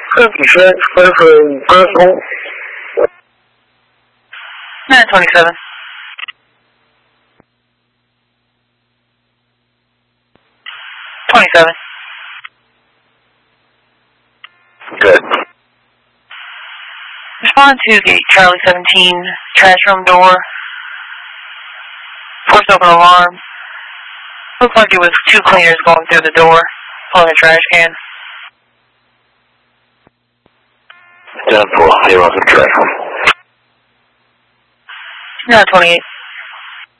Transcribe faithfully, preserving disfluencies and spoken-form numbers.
这几分分很宽松。 nine twenty-seven. twenty-seven. Good. Respond to gate Charlie seventeen, trash room door. Force open alarm. Looked like it was two cleaners going through the door, pulling a trash can. ten four, zero, the trash room. nine twenty-eight.